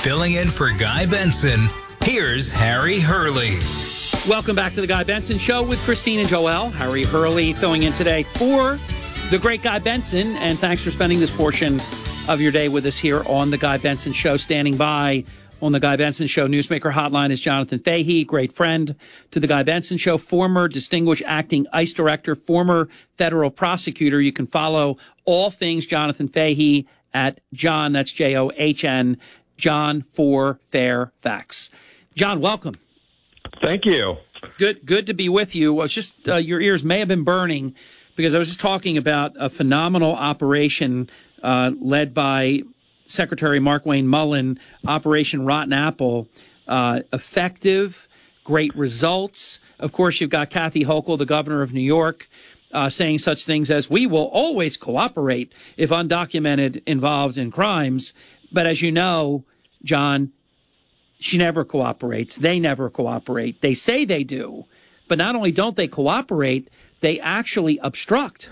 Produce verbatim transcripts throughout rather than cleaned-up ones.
Filling in for Guy Benson, here's Harry Hurley. Welcome back to the Guy Benson Show with Christine and Joel. Harry Hurley filling in today for the great Guy Benson, and thanks for spending this portion of your day with us here on the Guy Benson Show. Standing by on the Guy Benson Show Newsmaker Hotline is Jonathan Fahey, great friend to the Guy Benson Show, former distinguished acting ICE director, former federal prosecutor. You can follow all things Jonathan Fahey at John, that's J O H N, John for Fair Facts. John, welcome. Thank you. Good, good to be with you. Well, it's just uh, your ears may have been burning because I was just talking about a phenomenal operation uh, led by Secretary Markwayne Mullin, Operation Rotten Apple. Uh, effective, great results. Of course, you've got Kathy Hochul, the governor of New York, uh, saying such things as, "We will always cooperate if undocumented involved in crimes." But as you know, John, she never cooperates. They never cooperate. They say they do, but not only don't they cooperate, they actually obstruct.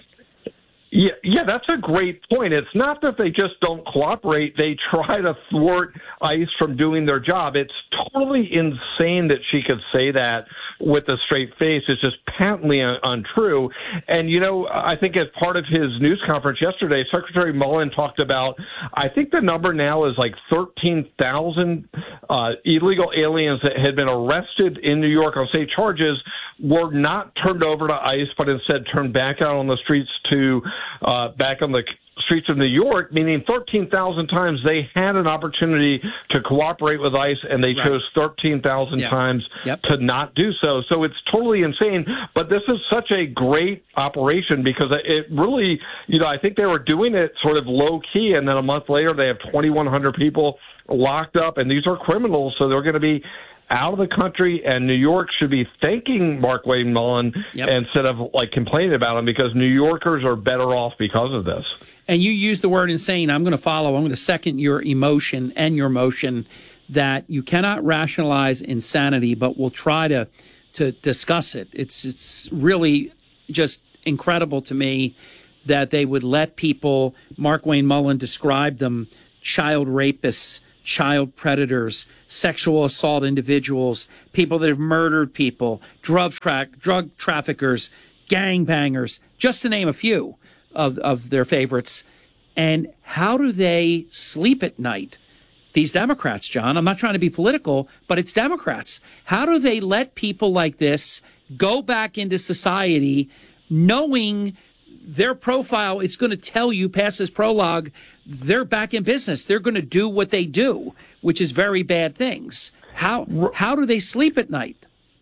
Yeah, yeah, that's a great point. It's not that they just don't cooperate. They try to thwart ICE from doing their job. It's totally insane that she could say that with a straight face. It's just patently un- untrue. And, you know, I think as part of his news conference yesterday, Secretary Mullin talked about, I think the number now is like thirteen thousand uh, illegal aliens that had been arrested in New York on state charges were not turned over to ICE, but instead turned back out on the streets to uh, back on the streets of New York, meaning thirteen thousand times they had an opportunity to cooperate with ICE, and they right. chose thirteen thousand yeah. times yep. to not do so. So it's totally insane. But this is such a great operation because it really, you know, I think they were doing it sort of low key, and then a month later they have twenty-one hundred people locked up, and these are criminals, so they're going to be out of the country, and New York should be thanking Markwayne Mullin yep. instead of like complaining about him, because New Yorkers are better off because of this. And you use the word insane. I'm going to follow. I'm going to second your emotion and your motion that you cannot rationalize insanity, but we'll try to to discuss it. It's it's really just incredible to me that they would let people, Markwayne Mullin described them, child rapists, child predators, sexual assault individuals, people that have murdered people, drug tra- drug traffickers, gangbangers, just to name a few of, of their favorites. And how do they sleep at night? These Democrats, John, I'm not trying to be political, but it's Democrats. How do they let people like this go back into society knowing their profile is going to tell you, past this prologue, they're back in business. They're going to do what they do, which is very bad things. How how do they sleep at night?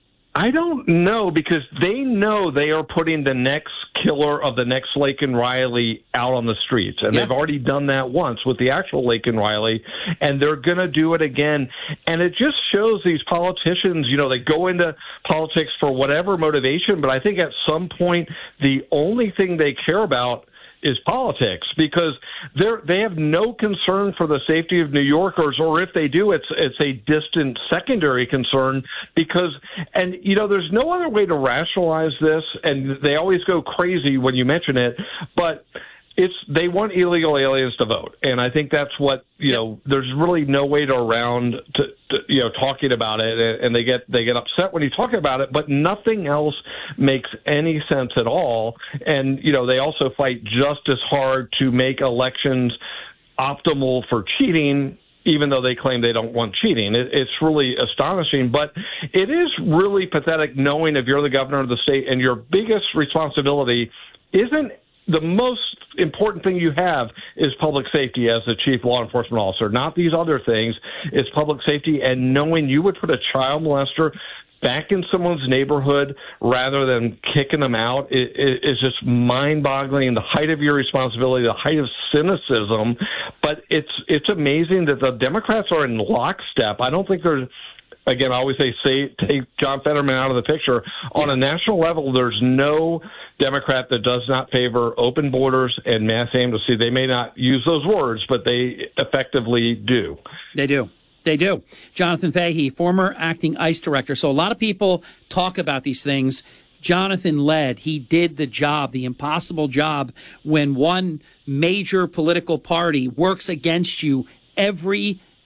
I don't know, because they know they are putting the next killer of the next Laken Riley out on the streets. And yeah. they've already done that once with the actual Laken Riley, and they're going to do it again. And it just shows these politicians, you know, they go into politics for whatever motivation, but I think at some point the only thing they care about is politics, because they're they have no concern for the safety of New Yorkers, or if they do, it's it's a distant secondary concern. Because, and you know, there's no other way to rationalize this, and they always go crazy when you mention it, but it's they want illegal aliens to vote, and I think that's what, you know, there's really no way to around to, to you know talking about it, and they get they get upset when you talk about it, but nothing else makes any sense at all. And you know, they also fight just as hard to make elections optimal for cheating, even though they claim they don't want cheating. It, it's really astonishing, but it is really pathetic knowing if you're the governor of the state and your biggest responsibility isn't the most important thing you have is public safety as the chief law enforcement officer, not these other things. It's public safety, and knowing you would put a child molester back in someone's neighborhood rather than kicking them out is it, it, just mind-boggling. The height of your responsibility, the height of cynicism. But it's it's amazing that the Democrats are in lockstep. I don't think there's Again, I always say, say, take John Fetterman out of the picture. On a national level, there's no Democrat that does not favor open borders and mass amnesty. They may not use those words, but they effectively do. They do. They do. Jonathan Fahey, former acting ICE director. So a lot of people talk about these things. Jonathan led. He did the job, the impossible job, when one major political party works against you every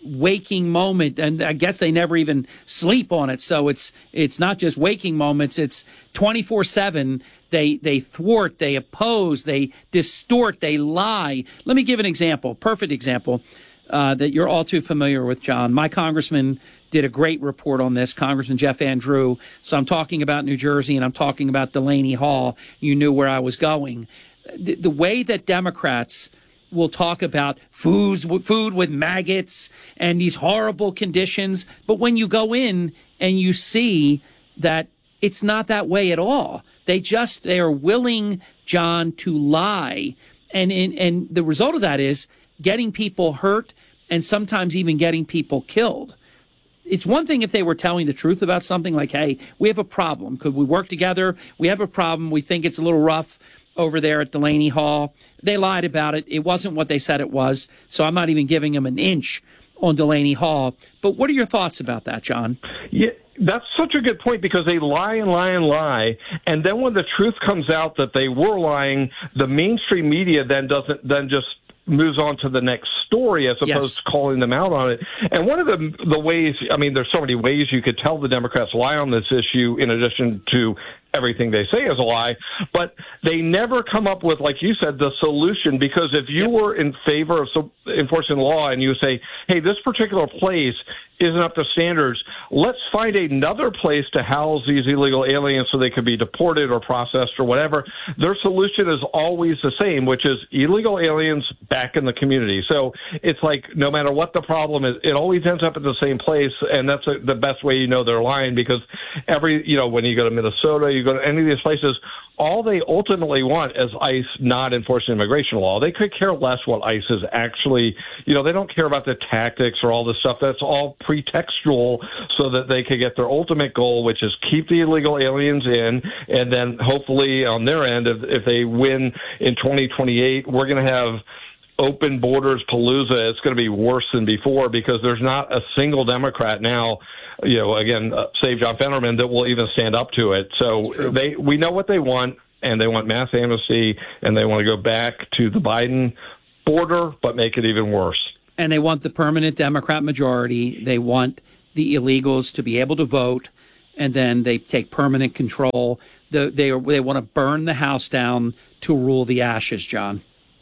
waking moment, and I guess they never even sleep on it. So it's it's not just waking moments; it's twenty-four seven. They they thwart, they oppose, they distort, they lie. Let me give an example, perfect example uh, that you're all too familiar with, John. My congressman did a great report on this, Congressman Jeff Andrew. So I'm talking about New Jersey and I'm talking about Delaney Hall. You knew where I was going. The, the way that Democrats will talk about foods, food with maggots and these horrible conditions, but when you go in and you see that it's not that way at all. They just, they are willing, John, to lie. And, and, and the result of that is getting people hurt and sometimes even getting people killed. It's one thing if they were telling the truth about something like, hey, we have a problem. Could we work together? We have a problem. We think it's a little rough over there at Delaney Hall. They lied about it. It wasn't what they said it was. So I'm not even giving them an inch on Delaney Hall. But what are your thoughts about that, John? Yeah. That's such a good point because they lie and lie and lie, and then when the truth comes out that they were lying, the mainstream media then doesn't then just moves on to the next story as opposed yes. to calling them out on it. And one of the the ways, I mean, there's so many ways you could tell the Democrats lie on this issue in addition to everything they say is a lie, but they never come up with, like you said, the solution, because if you yep. were in favor of so, enforcing law and you say, hey, this particular place isn't up to standards, let's find another place to house these illegal aliens so they could be deported or processed or whatever, their solution is always the same, which is illegal aliens back in the community. So it's like no matter what the problem is, it always ends up at the same place, and that's a, the best way you know they're lying, because every, you know, when you go to Minnesota, you go to any of these places, all they ultimately want is ICE not enforcing immigration law. They could care less what ICE is actually, you know, they don't care about the tactics or all this stuff. That's all pretextual so that they could get their ultimate goal, which is keep the illegal aliens in, and then hopefully on their end, if, if they win in twenty twenty-eight, we're going to have open borders palooza. It's going to be worse than before because there's not a single Democrat now, you know, again, uh, save John Fetterman, that will even stand up to it. So they, we know what they want, and they want mass amnesty, and they want to go back to the Biden border, but make it even worse. And they want the permanent Democrat majority. They want the illegals to be able to vote, and then they take permanent control. The, they they want to burn the house down to rule the ashes, John.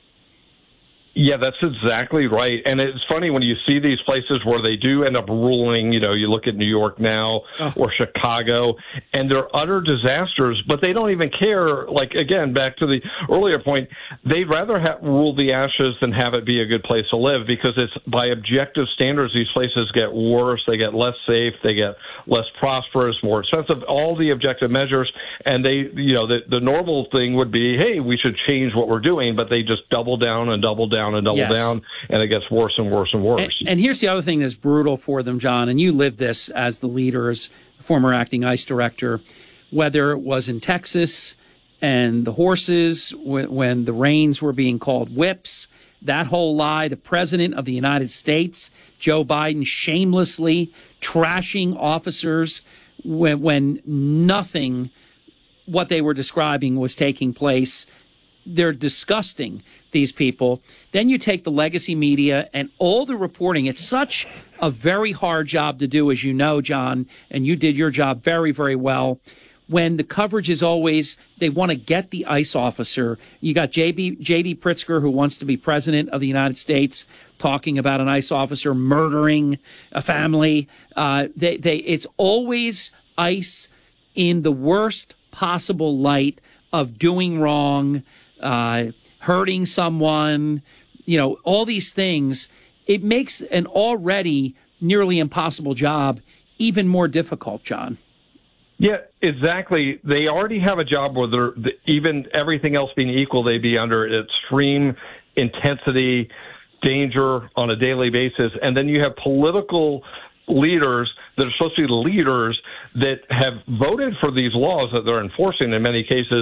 Yeah, that's exactly right. And it's funny when you see these places where they do end up ruling, you know, you look at New York now oh. or Chicago, and they're utter disasters, but they don't even care. Like, again, back to the earlier point, they'd rather have rule the ashes than have it be a good place to live, because it's by objective standards, these places get worse, they get less safe, they get less prosperous, more expensive, all the objective measures. And they, you know, the, the normal thing would be, hey, we should change what we're doing, but they just double down and double down and double yes. down, and it gets worse and worse and worse. And, and here's the other thing that's brutal for them, John, and you lived this as the leader, as former acting ICE director, whether it was in Texas and the horses, when, when the reins were being called whips, that whole lie, the president of the United States, Joe Biden, shamelessly trashing officers when, when nothing, what they were describing, was taking place. They're disgusting, these people. Then you take the legacy media and all the reporting. It's such a very hard job to do, as you know, John, and you did your job very, very well. When the coverage is always, they want to get the ICE officer. You got J B, J D Pritzker, who wants to be president of the United States, talking about an ICE officer murdering a family. Uh, they, they, it's always ICE in the worst possible light of doing wrong, Uh, hurting someone, you know, all these things. It makes an already nearly impossible job even more difficult, John. Yeah, exactly. They already have a job where they're, even everything else being equal, they'd be under extreme intensity, danger on a daily basis. And then you have political leaders that are supposed to be leaders that have voted for these laws that they're enforcing in many cases,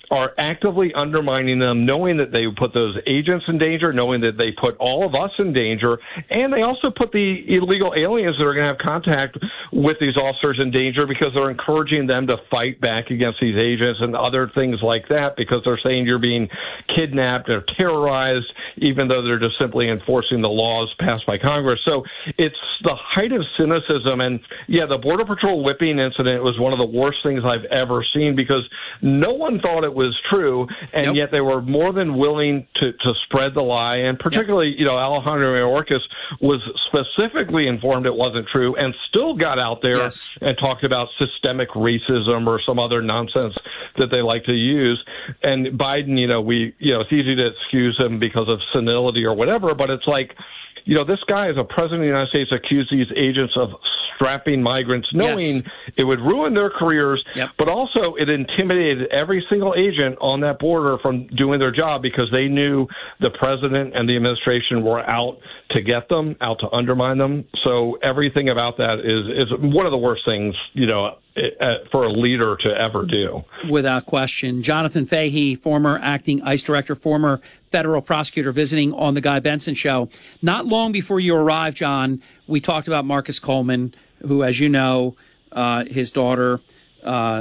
are actively undermining them, knowing that they put those agents in danger, knowing that they put all of us in danger, and they also put the illegal aliens that are going to have contact with these officers in danger because they're encouraging them to fight back against these agents and other things like that because they're saying you're being kidnapped or terrorized, even though they're just simply enforcing the laws passed by Congress. So it's the height of cynicism. And, yeah, the Border Patrol whipping incident was one of the worst things I've ever seen because no one thought it was true, and yep. yet they were more than willing to, to spread the lie. And particularly, yep. you know, Alejandro Mayorkas was specifically informed it wasn't true and still got out there yes. and talked about systemic racism or some other nonsense that they like to use. And Biden, you know, we, you know, it's easy to excuse him because of senility or whatever, but it's like, you know, this guy as a president of the United States accused these agents of strapping migrants, knowing yes. it would ruin their careers, yep. but also it intimidated every single agent on that border from doing their job because they knew the president and the administration were out to get them, out to undermine them. So everything about that is, is one of the worst things, you know, for a leader to ever do. Without question. Jonathan Fahey, former acting ICE director, former federal prosecutor, visiting on the Guy Benson Show. Not long before you arrived, John, we talked about Marcus Coleman, who, as you know, uh, his daughter, uh,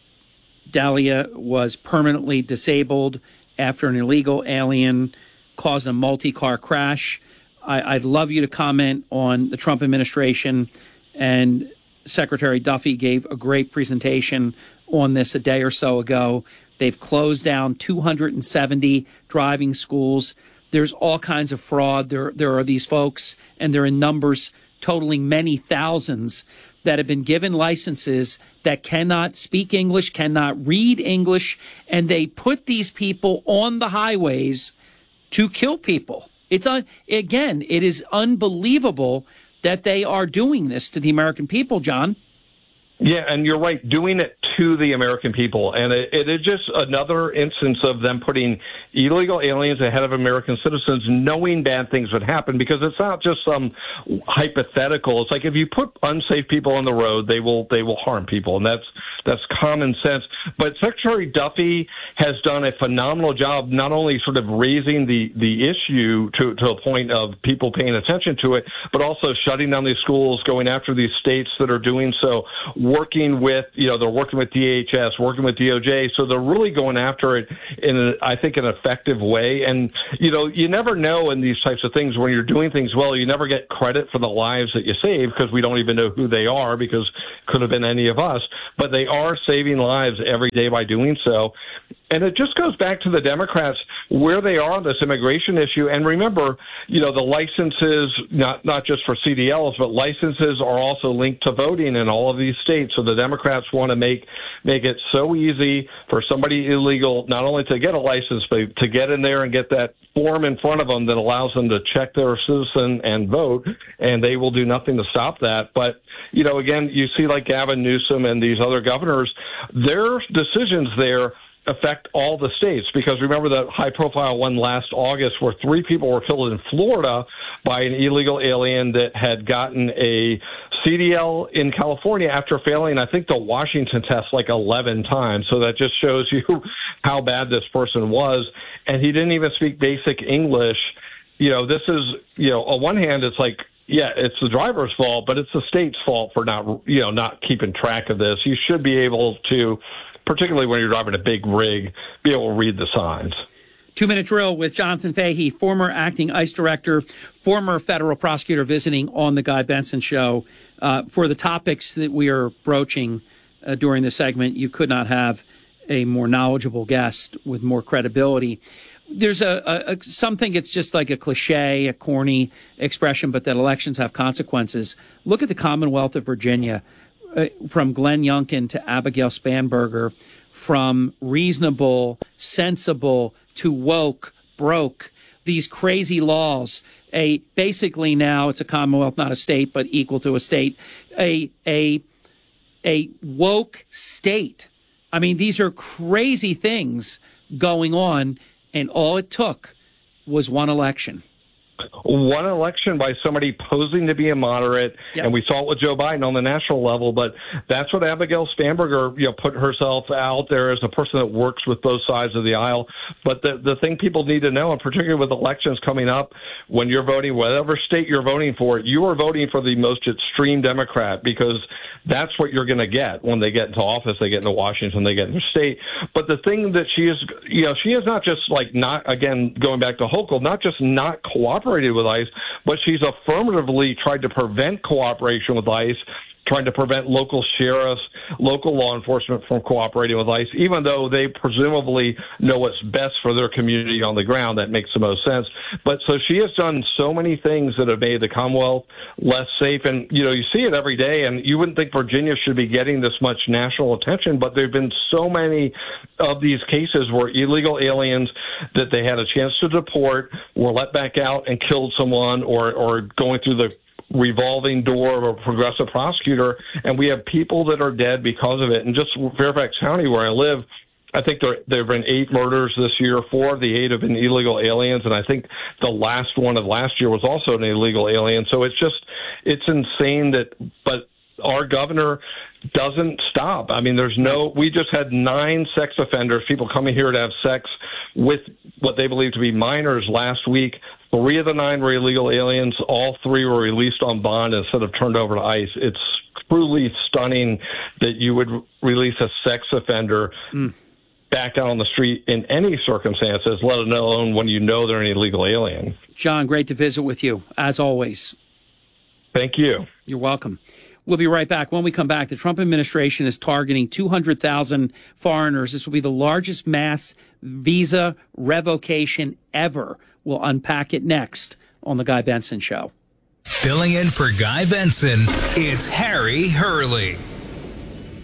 Dahlia, was permanently disabled after an illegal alien caused a multi-car crash. I, I'd love you to comment on the Trump administration, and Secretary Duffy gave a great presentation on this a day or so ago. They've closed down two hundred seventy driving schools. There's all kinds of fraud. There, there are these folks, and they're in numbers totaling many thousands, that have been given licenses that cannot speak English, cannot read English, and they put these people on the highways to kill people. It's un- again, it is unbelievable that they are doing this to the American people, John. Yeah, and you're right, doing it to the American people. And it, it is just another instance of them putting illegal aliens ahead of American citizens, knowing bad things would happen, because it's not just some hypothetical. It's like if you put unsafe people on the road, they will they will harm people, and that's that's common sense. But Secretary Duffy has done a phenomenal job not only sort of raising the, the issue to, to a point of people paying attention to it, but also shutting down these schools, going after these states that are doing so, working with, you know, they're working with D H S, working with D O J. So they're really going after it in, a, I think, an effective way. And, you know, you never know in these types of things when you're doing things well, you never get credit for the lives that you save because we don't even know who they are because it could have been any of us. But they are saving lives every day by doing so. And it just goes back to the Democrats, where they are on this immigration issue. And remember, you know, the licenses, not not just for C D Ls, but licenses are also linked to voting in all of these states. So the Democrats want to make make it so easy for somebody illegal not only to get a license, but to get in there and get that form in front of them that allows them to check their citizen and vote. And they will do nothing to stop that. But, you know, again, you see like Gavin Newsom and these other governors, their decisions there affect all the states, because remember the high-profile one last August where three people were killed in Florida by an illegal alien that had gotten a C D L in California after failing, I think, the Washington test like eleven times. So that just shows you how bad this person was. And he didn't even speak basic English. You know, this is, you know, on one hand, it's like, yeah, it's the driver's fault, but it's the state's fault for not, you know, not keeping track of this. You should be able to, particularly when you're driving a big rig, be able to read the signs. Two-minute drill with Jonathan Fahey, former acting ICE director, former federal prosecutor, visiting on the Guy Benson Show. Uh, for the topics that we are broaching uh, during the segment, you could not have a more knowledgeable guest with more credibility. There's a, a, a some think it's just like a cliche, a corny expression, but that elections have consequences. Look at the Commonwealth of Virginia. Uh, from Glenn Youngkin to Abigail Spanberger, from reasonable, sensible to woke, broke, these crazy laws. A basically now it's a Commonwealth, not a state, but equal to a state. A a a woke state. I mean, these are crazy things going on, and all it took was one election. one election by somebody posing to be a moderate, yep. and we saw it with Joe Biden on the national level, but that's what Abigail Spanberger, you know, put herself out there as a person that works with both sides of the aisle. But the, the thing people need to know, and particularly with elections coming up, when you're voting, whatever state you're voting for, you are voting for the most extreme Democrat, because that's what you're going to get when they get into office, they get into Washington, they get into state. But the thing that she is, you know, she is not just like not, again, going back to Hochul, not just not cooperated with ICE, but she's affirmatively tried to prevent cooperation with ICE, trying to prevent local sheriffs, local law enforcement from cooperating with ICE, even though they presumably know what's best for their community on the ground. That makes the most sense. But so she has done so many things that have made the Commonwealth less safe. And, you know, you see it every day, and you wouldn't think Virginia should be getting this much national attention, but there have been so many of these cases where illegal aliens that they had a chance to deport were let back out and killed someone, or, or going through the revolving door of a progressive prosecutor, and we have people that are dead because of it. And just Fairfax County, where I live, I think there there have been eight murders this year. Four of the eight have been illegal aliens, and I think the last one of last year was also an illegal alien. So it's just, it's insane that, but our governor doesn't stop. I mean, there's no, we just had nine sex offenders, people coming here to have sex with what they believe to be minors last week. Three of the nine were illegal aliens. All three were released on bond instead of turned over to ICE. It's truly stunning that you would release a sex offender mm. back out on the street in any circumstances, let alone when you know they're an illegal alien. John, great to visit with you, as always. Thank you. You're welcome. We'll be right back. When we come back, the Trump administration is targeting two hundred thousand foreigners. This will be the largest mass visa revocation ever. We'll unpack it next on The Guy Benson Show. Filling in for Guy Benson, it's Harry Hurley.